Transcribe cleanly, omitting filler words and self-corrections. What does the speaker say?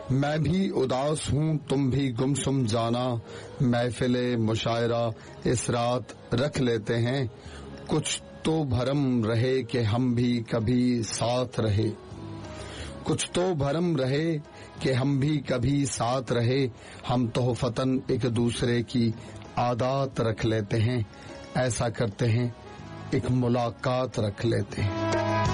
मैं भी उदास हूँ तुम भी गुमसुम जाना, महफिले मुशायरा इस रात रख लेते हैं। कुछ तो भरम रहे कि हम भी कभी साथ रहे, कुछ तो भरम रहे कि हम भी कभी साथ रहे। हम तोहफतन एक दूसरे की आदत रख लेते हैं, ऐसा करते हैं एक मुलाकात रख लेते हैं।